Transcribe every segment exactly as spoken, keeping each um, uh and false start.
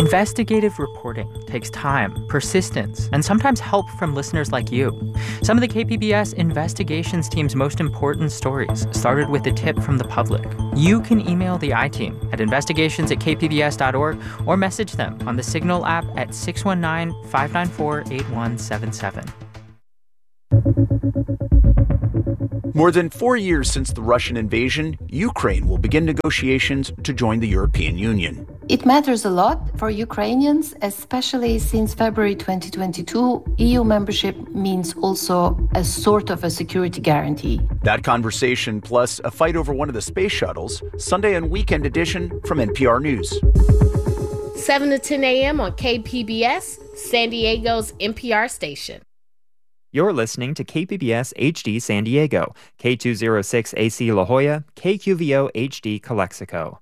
Investigative reporting takes time, persistence, and sometimes help from listeners like you. Some of the K P B S investigations team's most important stories started with a tip from the public. You can email the I-Team at investigations at k p b s dot org or message them on the Signal app at six one nine, five nine four, eight one seven seven. More than four years since the Russian invasion, Ukraine will begin negotiations to join the European Union. It matters a lot for Ukrainians, especially since February twenty twenty-two, E U membership means also a sort of a security guarantee. That conversation, plus a fight over one of the space shuttles, Sunday and Weekend Edition from N P R News. seven to ten a.m. on K P B S, San Diego's N P R station. You're listening to K P B S H D San Diego, K two oh six A C La Jolla, K Q V O H D Calexico.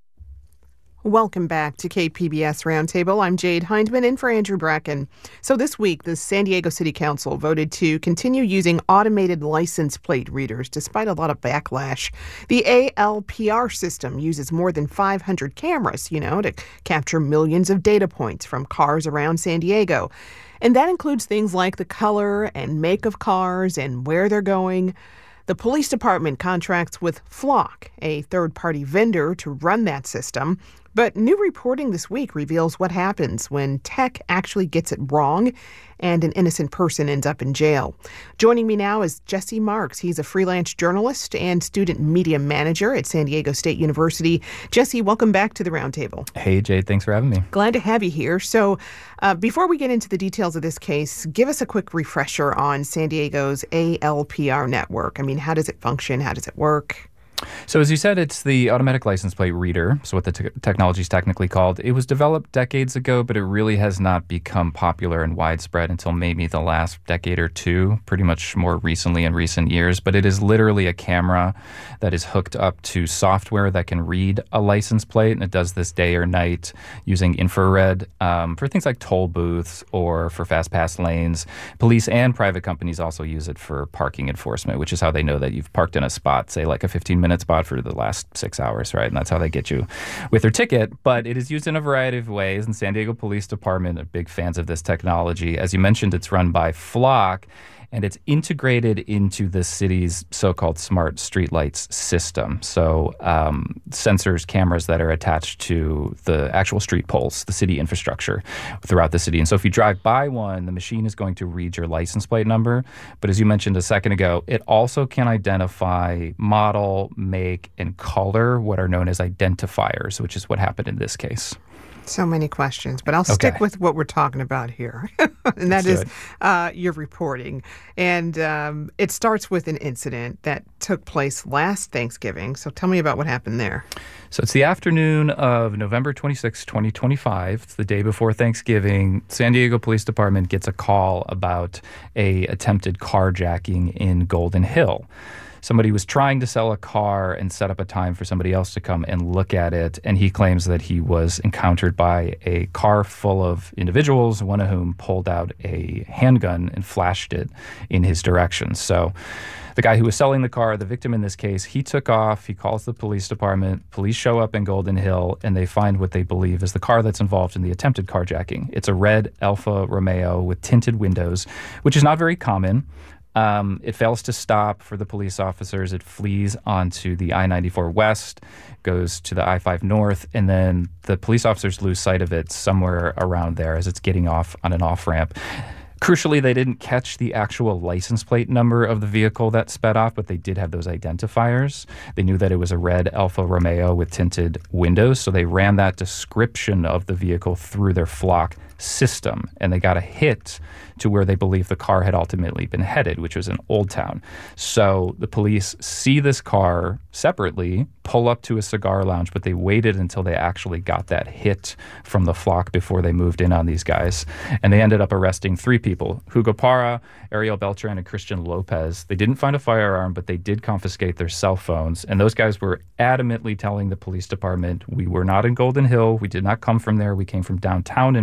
Welcome back to K P B S Roundtable. I'm Jade Hindman in for Andrew Bracken. So this week, the San Diego City Council voted to continue using automated license plate readers despite a lot of backlash. The A L P R system uses more than five hundred cameras, you know, to capture millions of data points from cars around San Diego. And that includes things like the color and make of cars and where they're going. The police department contracts with Flock, a third-party vendor, to run that system. But new reporting this week reveals what happens when tech actually gets it wrong and an innocent person ends up in jail. Joining me now is Jesse Marks. He's a freelance journalist and student media manager at San Diego State University. Jesse, welcome back to the Roundtable. Hey, Jade. Thanks for having me. Glad to have you here. So uh, before we get into the details of this case, give us a quick refresher on San Diego's A L P R network. I mean, how does it function? How does it work? So as you said, it's the automatic license plate reader, so what the te- technology is technically called. It was developed decades ago, but it really has not become popular and widespread until maybe the last decade or two, pretty much more recently in recent years. But it is literally a camera that is hooked up to software that can read a license plate, and it does this day or night using infrared um, for things like toll booths or for fast pass lanes. Police and private companies also use it for parking enforcement, which is how they know that you've parked in a spot, say like a fifteen minute spot for the last six hours, right? And that's how they get you with their ticket. But it is used in a variety of ways, and San Diego Police Department are big fans of this technology. As you mentioned, it's run by Flock, and it's integrated into the city's so-called smart streetlights system. So um, sensors, cameras that are attached to the actual street poles, the city infrastructure throughout the city. And so if you drive by one, the machine is going to read your license plate number. But as you mentioned a second ago, it also can identify model, make, and color, what are known as identifiers, which is what happened in this case. So many questions, but I'll Okay. stick with what we're talking about here. And that Let's do is it. uh, your reporting. And um, it starts with an incident that took place last Thanksgiving. So tell me about what happened there. So it's the afternoon of November twenty-sixth, twenty twenty-five. It's the day before Thanksgiving. San Diego Police Department gets a call about a attempted carjacking in Golden Hill. Somebody was trying to sell a car and set up a time for somebody else to come and look at it, and he claims that he was encountered by a car full of individuals, one of whom pulled out a handgun and flashed it in his direction. So the guy who was selling the car, the victim in this case, he took off. He calls the police department. Police show up in Golden Hill, and they find what they believe is the car that's involved in the attempted carjacking. It's a red Alfa Romeo with tinted windows, which is not very common. Um, it fails to stop for the police officers. It flees onto the I ninety-four West, goes to the I five North, and then the police officers lose sight of it somewhere around there as it's getting off on an off-ramp. Crucially, they didn't catch the actual license plate number of the vehicle that sped off, but they did have those identifiers. They knew that it was a red Alfa Romeo with tinted windows, so they ran that description of the vehicle through their Flock system, and they got a hit to where they believe the car had ultimately been headed, which was in Old Town. So the police see this car separately, pull up to a cigar lounge, but they waited until they actually got that hit from the Flock before they moved in on these guys. And they ended up arresting three people, Hugo Parra, Ariel Beltran, and Christian Lopez. They didn't find a firearm, but they did confiscate their cell phones. And those guys were adamantly telling the police department, we were not in Golden Hill. We did not come from there. We came from downtown, in fact.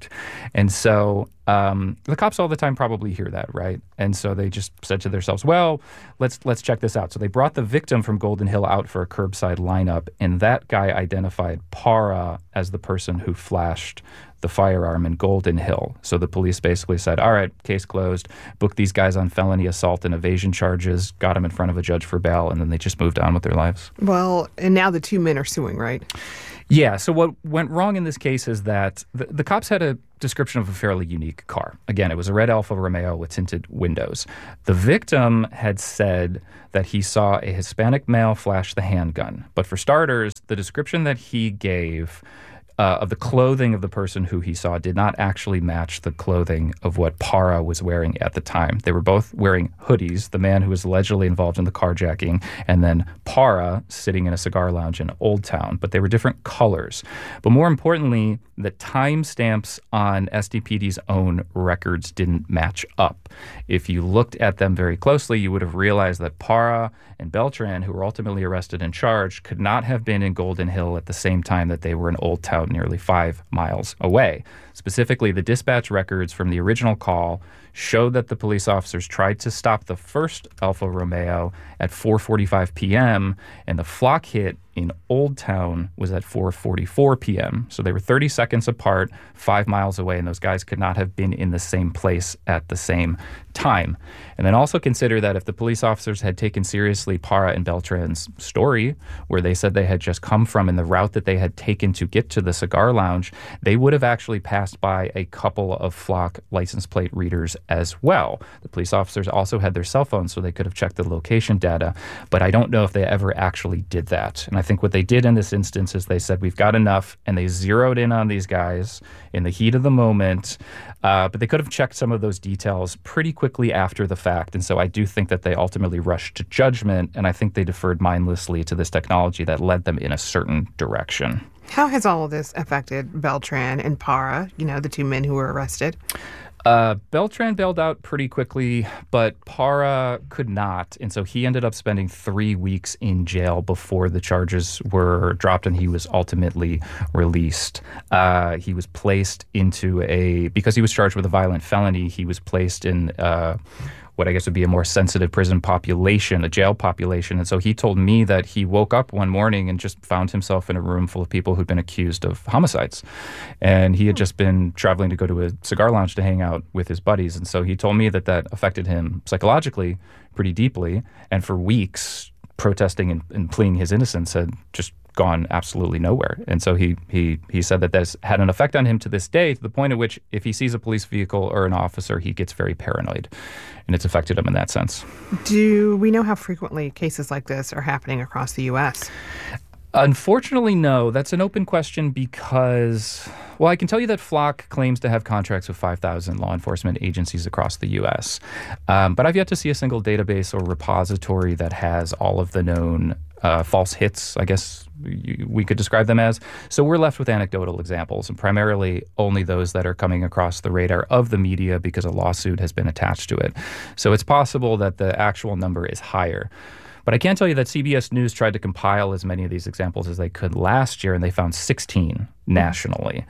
worked. And so um, the cops all the time probably hear that, right? And so they just said to themselves, well, let's let's check this out. So they brought the victim from Golden Hill out for a curbside lineup, and that guy identified Parra as the person who flashed the firearm in Golden Hill. So the police basically said, all right, case closed, booked these guys on felony assault and evasion charges, got them in front of a judge for bail, and then they just moved on with their lives. Well, and now the two men are suing, right? Yeah, so what went wrong in this case is that the, the cops had a description of a fairly unique car. Again, it was a red Alfa Romeo with tinted windows. The victim had said that he saw a Hispanic male flash the handgun. But for starters, the description that he gave Uh, of the clothing of the person who he saw did not actually match the clothing of what Parra was wearing at the time. They were both wearing hoodies, the man who was allegedly involved in the carjacking, and then Parra sitting in a cigar lounge in Old Town, but they were different colors. But more importantly, the timestamps on S D P D's own records didn't match up. If you looked at them very closely, you would have realized that Parra and Beltran, who were ultimately arrested and charged, could not have been in Golden Hill at the same time that they were in Old Town, nearly five miles away. Specifically, the dispatch records from the original call showed that the police officers tried to stop the first Alfa Romeo at four forty-five p.m., and the flock hit in Old Town was at four forty-four p.m. So they were thirty seconds apart, five miles away, and those guys could not have been in the same place at the same time. And then also consider that if the police officers had taken seriously Parra and Beltran's story, where they said they had just come from and the route that they had taken to get to the cigar lounge, they would have actually passed by a couple of flock license plate readers as well. The police officers also had their cell phones, so they could have checked the location data, but I don't know if they ever actually did that. And I think what they did in this instance is they said, we've got enough, and they zeroed in on these guys in the heat of the moment, uh, but they could have checked some of those details pretty quickly after the fact. And so I do think that they ultimately rushed to judgment, and I think they deferred mindlessly to this technology that led them in a certain direction. How has all of this affected Beltran and Parra, you know, the two men who were arrested? Uh, Beltran bailed out pretty quickly, but Parra could not. And so he ended up spending three weeks in jail before the charges were dropped and he was ultimately released. Uh, he was placed into a, because he was charged with a violent felony, he was placed in uh, what I guess would be a more sensitive prison population, a jail population. And so he told me that he woke up one morning and just found himself in a room full of people who'd been accused of homicides. And he had just been traveling to go to a cigar lounge to hang out with his buddies. And so he told me that that affected him psychologically pretty deeply. And for weeks, protesting and, and pleading his innocence had just gone absolutely nowhere. And so he he he said that that's had an effect on him to this day, to the point at which if he sees a police vehicle or an officer, he gets very paranoid. And it's affected him in that sense. Do we know how frequently cases like this are happening across the U S? Unfortunately, no. That's an open question because, well, I can tell you that Flock claims to have contracts with five thousand law enforcement agencies across the U S. Um, but I've yet to see a single database or repository that has all of the known uh, false hits, I guess you, we could describe them as. So we're left with anecdotal examples, and primarily only those that are coming across the radar of the media because a lawsuit has been attached to it. So it's possible that the actual number is higher. But I can tell you that C B S News tried to compile as many of these examples as they could last year, and they found sixteen nationally.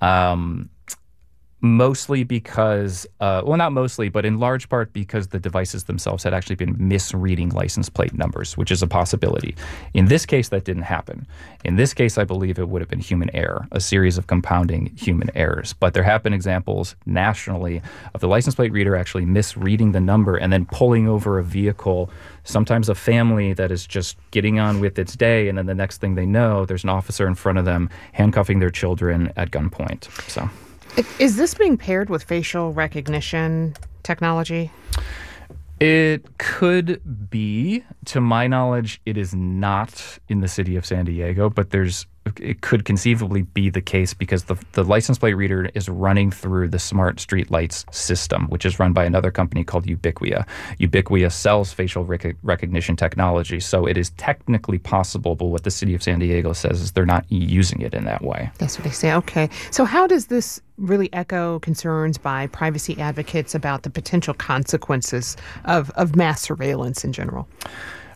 Um, mostly because, uh, well, not mostly, but in large part because the devices themselves had actually been misreading license plate numbers, which is a possibility. In this case, that didn't happen. In this case, I believe it would have been human error, a series of compounding human errors. But there have been examples nationally of the license plate reader actually misreading the number and then pulling over a vehicle, sometimes a family that is just getting on with its day, and then the next thing they know, there's an officer in front of them handcuffing their children at gunpoint. So, is this being paired with facial recognition technology? It could be. To my knowledge, it is not in the city of San Diego, but there's it could conceivably be the case because the, the license plate reader is running through the smart street lights system, which is run by another company called Ubiquia. Ubiquia sells facial rec- recognition technology, so it is technically possible, but what the city of San Diego says is they're not using it in that way. That's what they say. Okay. So how does this really echo concerns by privacy advocates about the potential consequences of, of mass surveillance in general?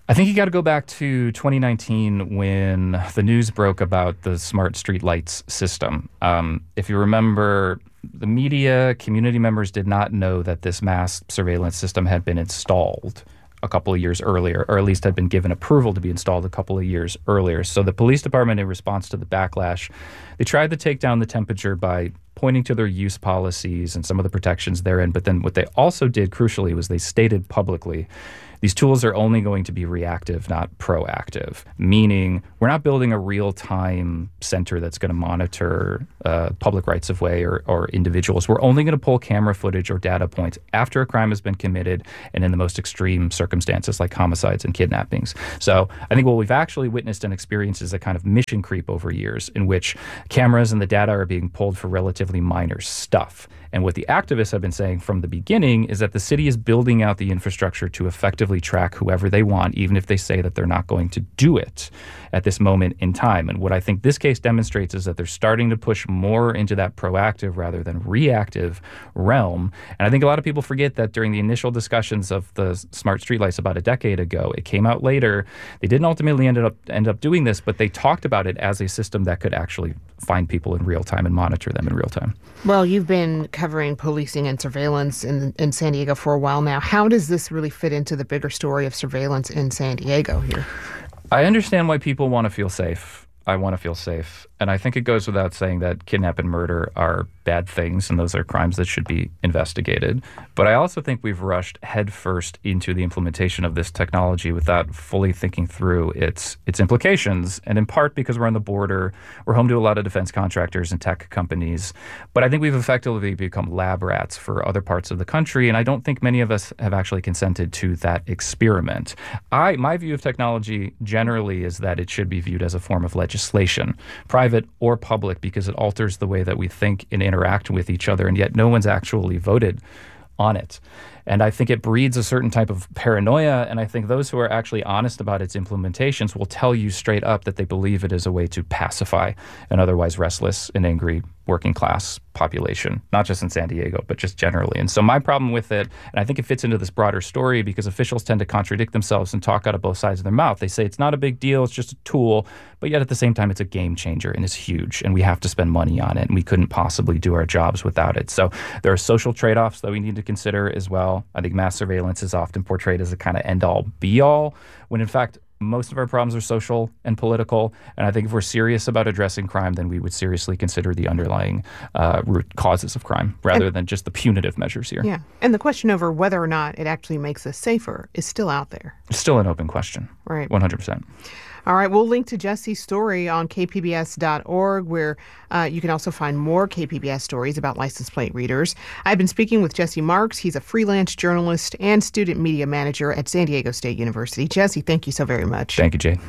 I think you got to go back to twenty nineteen when the news broke about the smart street lights system. Um, if you remember, the media, community members did not know that this mass surveillance system had been installed a couple of years earlier, or at least had been given approval to be installed a couple of years earlier. So the police department, in response to the backlash, they tried to take down the temperature by pointing to their use policies and some of the protections therein. But then what they also did, crucially, was they stated publicly, these tools are only going to be reactive, not proactive, meaning we're not building a real-time center that's going to monitor uh, public rights-of-way or, or individuals. We're only going to pull camera footage or data points after a crime has been committed and in the most extreme circumstances like homicides and kidnappings. So I think what we've actually witnessed and experienced is a kind of mission creep over years in which cameras and the data are being pulled for relatively minor stuff. And what the activists have been saying from the beginning is that the city is building out the infrastructure to effectively track whoever they want, even if they say that they're not going to do it at this moment in time. And what I think this case demonstrates is that they're starting to push more into that proactive rather than reactive realm. And I think a lot of people forget that during the initial discussions of the smart streetlights about a decade ago, it came out later. They didn't ultimately end up end up doing this, but they talked about it as a system that could actually find people in real time and monitor them in real time. Well, you've been covering policing and surveillance in, in San Diego for a while now. How does this really fit into the bigger story of surveillance in San Diego here? I understand why people want to feel safe. I want to feel safe. And I think it goes without saying that kidnap and murder are bad things, and those are crimes that should be investigated. But I also think we've rushed headfirst into the implementation of this technology without fully thinking through its its implications, and in part because we're on the border. We're home to a lot of defense contractors and tech companies. But I think we've effectively become lab rats for other parts of the country, and I don't think many of us have actually consented to that experiment. I my view of technology generally is that it should be viewed as a form of legislation, private or public, because it alters the way that we think and interact with each other, and yet no one's actually voted on it. And I think it breeds a certain type of paranoia, and I think those who are actually honest about its implementations will tell you straight up that they believe it is a way to pacify an otherwise restless and angry working class population, not just in San Diego, but just generally. And so my problem with it, and I think it fits into this broader story because officials tend to contradict themselves and talk out of both sides of their mouth. They say it's not a big deal, it's just a tool, but yet at the same time, it's a game changer and it's huge, and we have to spend money on it, and we couldn't possibly do our jobs without it. So there are social trade-offs that we need to consider as well. I think mass surveillance is often portrayed as a kind of end-all, be-all, when in fact, most of our problems are social and political. And I think if we're serious about addressing crime, then we would seriously consider the underlying uh, root causes of crime rather and, than just the punitive measures here. Yeah. And the question over whether or not it actually makes us safer is still out there. It's still an open question. Right. one hundred percent. All right, we'll link to Jesse's story on k p b s dot org, where uh, you can also find more K P B S stories about license plate readers. I've been speaking with Jesse Marks. He's a freelance journalist and student media manager at San Diego State University. Jesse, thank you so very much. Thank you, Jade.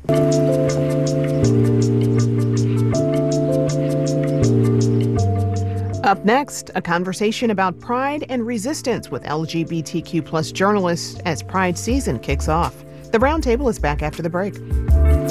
Up next, a conversation about pride and resistance with L G B T Q plus journalists as Pride season kicks off. The Roundtable is back after the break.